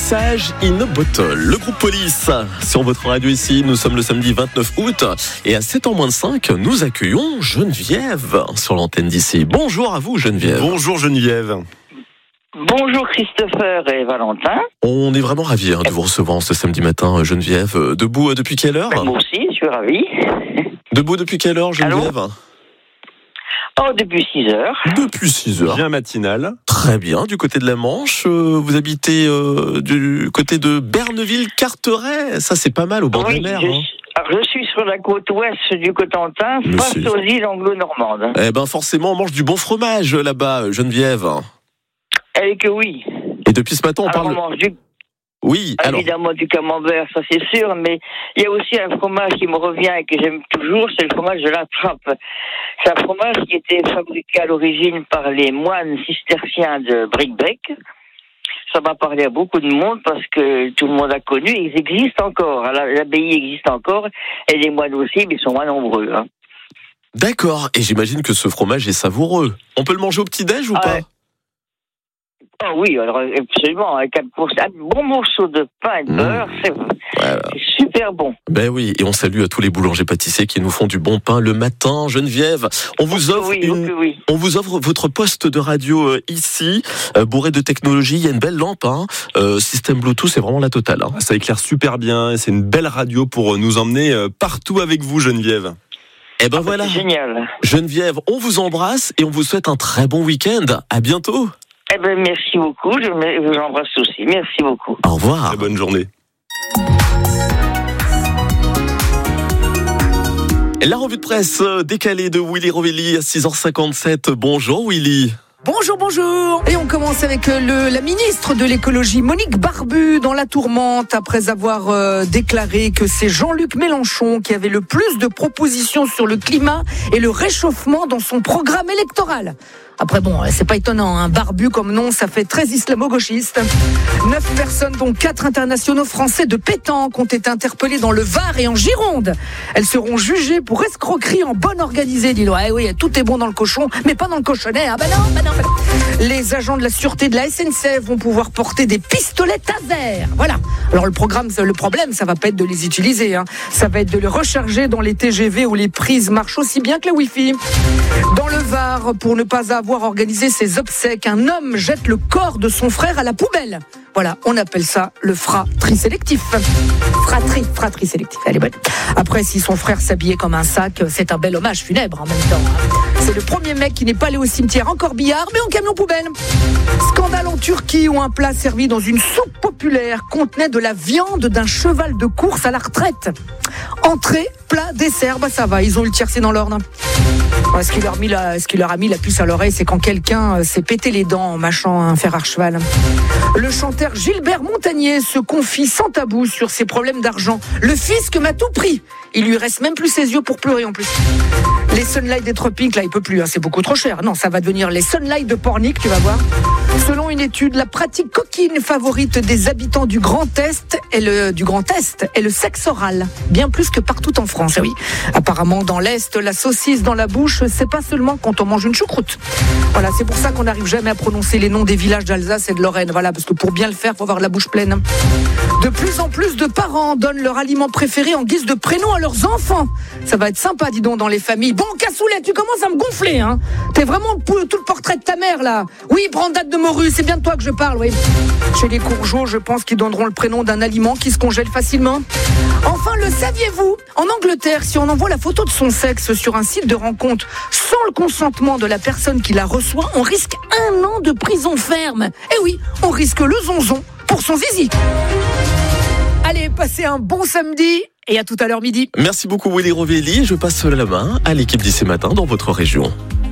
Message in a Bottle. Le groupe Police sur votre radio ici. Nous sommes le samedi 29 août et à 7h-5, nous accueillons Geneviève sur l'antenne d'ici. Bonjour à vous Geneviève. Bonjour Geneviève. Bonjour Christopher et Valentin. On est vraiment ravis de vous recevoir ce samedi matin Geneviève. Debout depuis quelle heure? Moi aussi, je suis ravi. Debout depuis quelle heure Geneviève? Depuis 6 heures. Depuis 6 heures. Bien matinal. Très bien, du côté de la Manche. Vous habitez du côté de Berneville-Carteret. Ça, c'est pas mal au bord de la mer. Je suis sur la côte ouest du Cotentin, face aux îles anglo-normandes. Eh ben, forcément, on mange du bon fromage là-bas, Geneviève. Eh que oui. Et depuis ce matin, on parle... On mange du... Oui, évidemment du camembert, ça c'est sûr, mais il y a aussi un fromage qui me revient et que j'aime toujours, c'est le fromage de la Trappe. C'est un fromage qui était fabriqué à l'origine par les moines cisterciens de Bricbec. Ça m'a parlé à beaucoup de monde parce que tout le monde a connu, ils existent encore. L'abbaye existe encore et les moines aussi, mais ils sont moins nombreux. D'accord, et j'imagine que ce fromage est savoureux. On peut le manger au petit-déj ou pas? Ah oui, alors absolument, avec un bon morceau de pain et de beurre, c'est super bon. Ben oui, et on salue à tous les boulangers-pâtissiers qui nous font du bon pain le matin. Geneviève, on vous offre votre poste de radio ici, bourré de technologie. Il y a une belle lampe, système Bluetooth, c'est vraiment la totale. Ça éclaire super bien, et c'est une belle radio pour nous emmener partout avec vous, Geneviève. Eh ben voilà. C'est génial. Geneviève, on vous embrasse et on vous souhaite un très bon week-end. À bientôt. Eh ben, merci beaucoup, je vous embrasse aussi. Merci beaucoup. Au revoir. Très bonne journée. La revue de presse décalée de Willy Rovelli à 6h57. Bonjour Willy. Bonjour. Et on commence avec la ministre de l'écologie, Monique Barbu, dans la tourmente, après avoir déclaré que c'est Jean-Luc Mélenchon qui avait le plus de propositions sur le climat et le réchauffement dans son programme électoral. Après bon, c'est pas étonnant, Barbu comme nom, ça fait très islamo-gauchiste. 9 personnes, dont 4 internationaux français de pétanque, ont été interpellées dans le Var et en Gironde. Elles seront jugées pour escroquerie en bonne organisée. Dis-le, oui, tout est bon dans le cochon, mais pas dans le cochonnet. Non. Les agents de la sûreté de la SNCF vont pouvoir porter des pistolets taser. Voilà. Alors le problème, ça va pas être de les utiliser, Ça va être de les recharger dans les TGV où les prises marchent aussi bien que la Wi-Fi. Dans le Var, pour ne pas avoir organisé ses obsèques, un homme jette le corps de son frère à la poubelle. Voilà, on appelle ça le fratri sélectif. Fratri sélectif, elle est bonne. Après, si son frère s'habillait comme un sac, c'est un bel hommage funèbre en même temps. C'est le premier mec qui n'est pas allé au cimetière en corbillard, mais en camion poubelle. Scandale en Turquie où un plat servi dans une soupe populaire contenait de la viande d'un cheval de course à la retraite. Entrée, plat, dessert, ça va, ils ont eu le tiercé dans l'ordre. Ce qui leur a mis la puce à l'oreille, c'est quand quelqu'un s'est pété les dents en mâchant un fer à cheval. Le chanteur Gilbert Montagnier se confie sans tabou sur ses problèmes d'argent. Le fisc m'a tout pris. Il lui reste même plus ses yeux pour pleurer en plus. Les Sunlight des tropiques, là, il peut plus, c'est beaucoup trop cher. Non, ça va devenir les Sunlight de Pornic, tu vas voir. Selon une étude, la pratique coquine favorite des habitants du Grand Est est le sexe oral, bien plus que partout en France. Oui. Apparemment, dans l'Est, la saucisse dans la bouche, c'est pas seulement quand on mange une choucroute. Voilà, c'est pour ça qu'on n'arrive jamais à prononcer les noms des villages d'Alsace et de Lorraine. Voilà, parce que pour bien le faire, faut avoir la bouche pleine. De plus en plus de parents donnent leur aliment préféré en guise de prénom à leurs enfants. Ça va être sympa, dis donc, dans les familles. Bon, Cassoulet, tu commences à me gonfler, T'es vraiment tout le portrait de ta mère, là. Oui, Brandade de morue, c'est bien de toi que je parle, oui. Chez les Courgeaux, je pense qu'ils donneront le prénom d'un aliment qui se congèle facilement. Enfin, le saviez-vous? En Angleterre, si on envoie la photo de son sexe sur un site de rencontre sans le consentement de la personne qui la reçoit, on risque 1 an de prison ferme. Eh oui, on risque le zonzon pour son zizi. Allez, passez un bon samedi et à tout à l'heure midi. Merci beaucoup Willy Rovelli. Je passe la main à l'équipe d'ici matin dans votre région.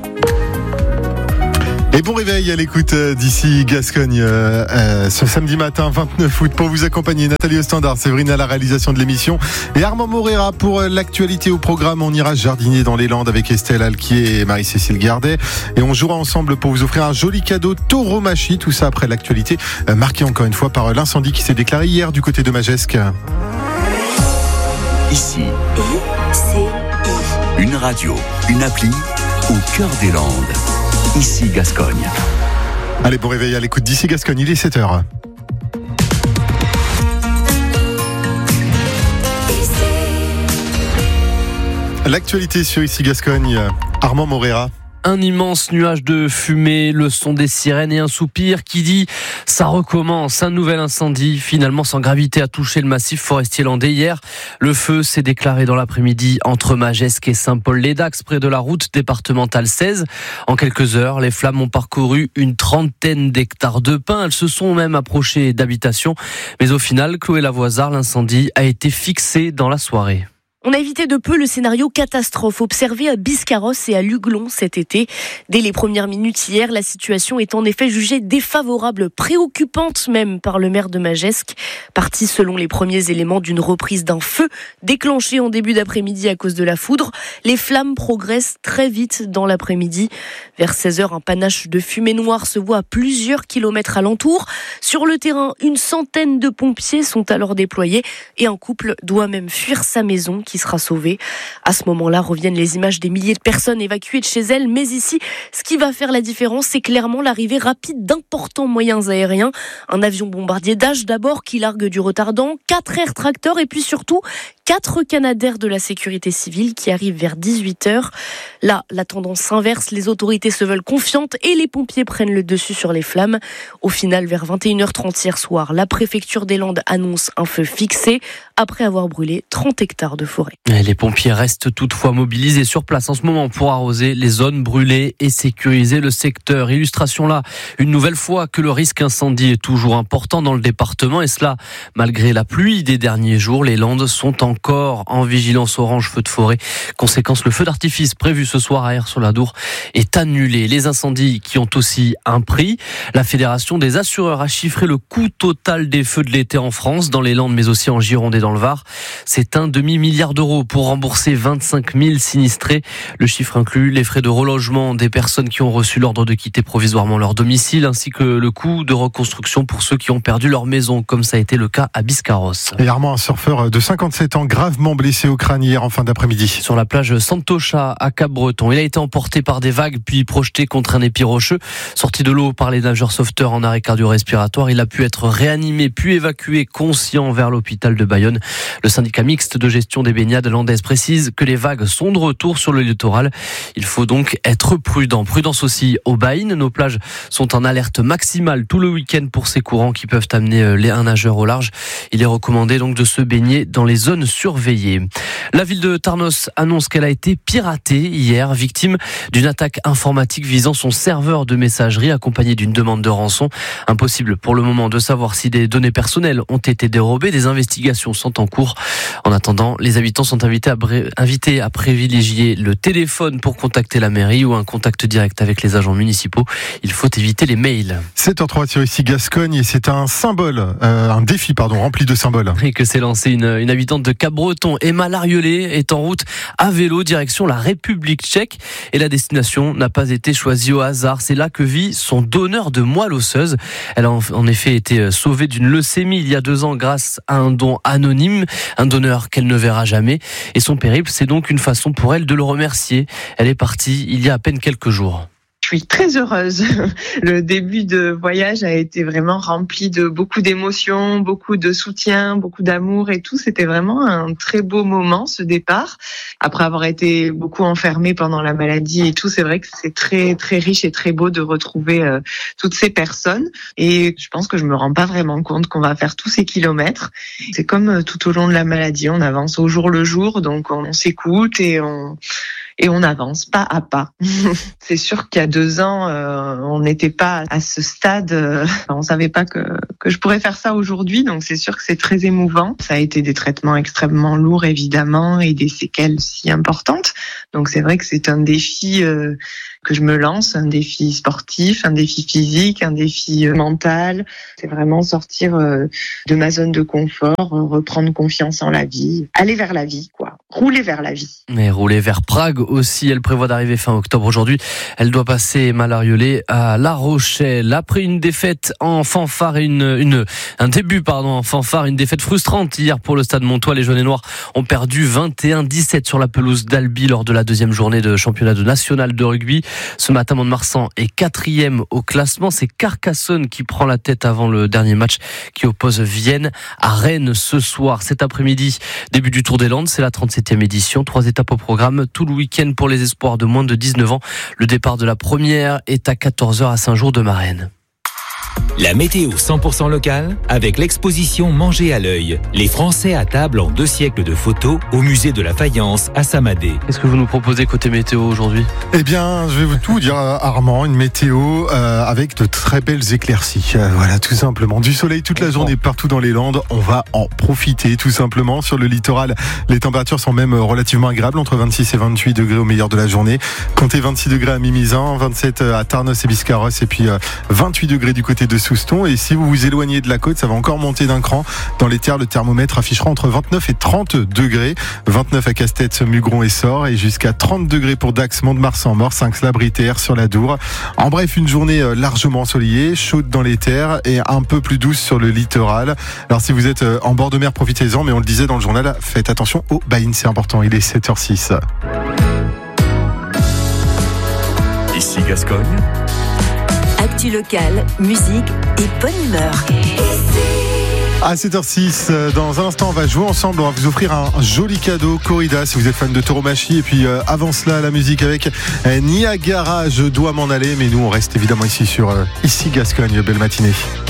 Et bon réveil à l'écoute d'ici Gascogne ce samedi matin 29 août pour vous accompagner. Nathalie au standard, Séverine à la réalisation de l'émission et Armand Morera pour l'actualité au programme. On ira jardiner dans les Landes avec Estelle Alquier et Marie-Cécile Gardet et on jouera ensemble pour vous offrir un joli cadeau Tauromachie. Tout ça après l'actualité marquée encore une fois par l'incendie qui s'est déclaré hier du côté de Magesque. Ici, une radio, une appli au cœur des Landes. Ici Gascogne. Allez, bon réveil à l'écoute d'ici Gascogne, il est 7h. L'actualité sur Ici Gascogne, Armand Morera. Un immense nuage de fumée, le son des sirènes et un soupir qui dit « ça recommence ». Un nouvel incendie, finalement sans gravité, a touché le massif forestier landais hier. Le feu s'est déclaré dans l'après-midi entre Magescq et Saint-Paul-les-Dax, près de la route départementale 16. En quelques heures, les flammes ont parcouru une 30aine d'hectares de pins. Elles se sont même approchées d'habitations. Mais au final, Chloé Lavoisard, l'incendie a été fixé dans la soirée. On a évité de peu le scénario catastrophe observé à Biscarrosse et à Luglon cet été. Dès les premières minutes hier, la situation est en effet jugée défavorable, préoccupante même par le maire de Magescq. Parti selon les premiers éléments d'une reprise d'un feu déclenché en début d'après-midi à cause de la foudre. Les flammes progressent très vite dans l'après-midi. Vers 16h, un panache de fumée noire se voit à plusieurs kilomètres alentour. Sur le terrain, une centaine de pompiers sont alors déployés et un couple doit même fuir sa maison qui sera sauvé. À ce moment-là, reviennent les images des milliers de personnes évacuées de chez elles. Mais ici, ce qui va faire la différence, c'est clairement l'arrivée rapide d'importants moyens aériens. Un avion bombardier Dash d'abord qui largue du retardant, 4 air tracteurs et puis surtout 4 Canadair de la sécurité civile qui arrivent vers 18h. Là, la tendance s'inverse, les autorités se veulent confiantes et les pompiers prennent le dessus sur les flammes. Au final, vers 21h30 hier soir, la préfecture des Landes annonce un feu fixé après avoir brûlé 30 hectares de forêt. Les pompiers restent toutefois mobilisés sur place en ce moment pour arroser les zones brûlées et sécuriser le secteur. Illustration là, une nouvelle fois que le risque incendie est toujours important dans le département et cela, malgré la pluie des derniers jours, les Landes sont encore en vigilance orange feu de forêt. Conséquence, le feu d'artifice prévu ce soir à Aire-sur-la-Dour est annulé. Les incendies qui ont aussi un prix. La Fédération des assureurs a chiffré le coût total des feux de l'été en France, dans les Landes mais aussi en Gironde et dans le Var. C'est un demi-milliard d'euros pour rembourser 25 000 sinistrés. Le chiffre inclut les frais de relogement des personnes qui ont reçu l'ordre de quitter provisoirement leur domicile, ainsi que le coût de reconstruction pour ceux qui ont perdu leur maison, comme ça a été le cas à Biscarrosse. Et Armand, un surfeur de 57 ans gravement blessé au crâne hier en fin d'après-midi. Sur la plage Santocha à Cap-Breton, il a été emporté par des vagues puis projeté contre un épi rocheux. Sorti de l'eau par les nageurs sauveteurs en arrêt cardio-respiratoire, il a pu être réanimé puis évacué conscient vers l'hôpital de Bayonne. Le syndicat mixte de gestion des baignades landaises précise que les vagues sont de retour sur le littoral. Il faut donc être prudent. Prudence aussi au Baïn. Nos plages sont en alerte maximale tout le week-end pour ces courants qui peuvent amener un nageur au large. Il est recommandé donc de se baigner dans les zones surveillées. La ville de Tarnos annonce qu'elle a été piratée hier, victime d'une attaque informatique visant son serveur de messagerie accompagnée d'une demande de rançon. Impossible pour le moment de savoir si des données personnelles ont été dérobées. Des investigations sont en cours. En attendant, les habitants sont invités à privilégier le téléphone pour contacter la mairie ou un contact direct avec les agents municipaux. Il faut éviter les mails. 7h03 sur Ici Gascogne et c'est un défi rempli de symboles. Et que s'est lancé une habitante de Cap-Breton, Emma Larielet, est en route à vélo direction la République tchèque et la destination n'a pas été choisie au hasard. C'est là que vit son donneur de moelle osseuse. Elle a en effet été sauvée d'une leucémie il y a 2 ans grâce à un don anonyme, un donneur qu'elle ne verra jamais. Et son périple, c'est donc une façon pour elle de le remercier. Elle est partie il y a à peine quelques jours. Je suis très heureuse. Le début de voyage a été vraiment rempli de beaucoup d'émotions, beaucoup de soutien, beaucoup d'amour et tout. C'était vraiment un très beau moment, ce départ. Après avoir été beaucoup enfermée pendant la maladie et tout, c'est vrai que c'est très, très riche et très beau de retrouver toutes ces personnes. Et je pense que je me rends pas vraiment compte qu'on va faire tous ces kilomètres. C'est comme tout au long de la maladie, on avance au jour le jour, donc on s'écoute et on avance pas à pas. C'est sûr qu'il y a 2 ans, on n'était pas à ce stade, on savait pas que je pourrais faire ça aujourd'hui, donc c'est sûr que c'est très émouvant. Ça a été des traitements extrêmement lourds évidemment et des séquelles si importantes. Donc c'est vrai que c'est un défi que je me lance, un défi sportif, un défi physique, un défi mental. C'est vraiment sortir de ma zone de confort, reprendre confiance en la vie, aller vers la vie, quoi. Rouler vers la vie. Mais rouler vers Prague aussi, elle prévoit d'arriver fin octobre. Aujourd'hui, elle doit passer, Emma Larielet, à La Rochelle. Après une défaite en fanfare et un début en fanfare, une défaite frustrante hier pour le Stade Montois. Les jaunes et noirs ont perdu 21-17 sur la pelouse d'Albi lors de la 2e journée de championnat national de rugby. Ce matin, Mont-de-Marsan est 4e au classement. C'est Carcassonne qui prend la tête avant le dernier match qui oppose Vienne à Rennes ce soir. Cet après-midi, début du Tour des Landes, c'est la 37e édition. 3 étapes au programme, tout le week-end pour les espoirs de moins de 19 ans. Le départ de la première est à 14h à Saint-Jour-de-Marennes. La météo 100% locale avec l'exposition Manger à l'œil. Les Français à table en 2 siècles de photos au musée de la Faïence à Samadé. Qu'est-ce que vous nous proposez côté météo aujourd'hui ? Eh bien, je vais vous tout dire, Armand, une météo avec de très belles éclaircies. Voilà, tout simplement. Du soleil toute la journée partout dans les Landes. On va en profiter, tout simplement. Sur le littoral, les températures sont même relativement agréables, entre 26 et 28 degrés au meilleur de la journée. Comptez 26 degrés à Mimizan, 27 à Tarnos et Biscarrosse, et puis 28 degrés du côté de Souston. Et si vous vous éloignez de la côte, ça va encore monter d'un cran. Dans les terres, le thermomètre affichera entre 29 et 30 degrés. 29 à Castex, Mugron et Sort, et jusqu'à 30 degrés pour Dax, Mont-de-Marsan, Morsinx, La Britaire, sur la Dour. En bref, une journée largement ensoleillée, chaude dans les terres et un peu plus douce sur le littoral. Alors si vous êtes en bord de mer, profitez-en, mais on le disait dans le journal, faites attention aux baïnes, c'est important. Il est 7h06. Ici Gascogne. Actu locale, musique et bonne humeur. À 7h06, dans un instant, on va jouer ensemble. On va vous offrir un joli cadeau, corrida, si vous êtes fan de tauromachie. Et puis avant cela, la musique avec Niagara. Je dois m'en aller, mais nous, on reste évidemment ici sur Ici Gascogne. Belle matinée.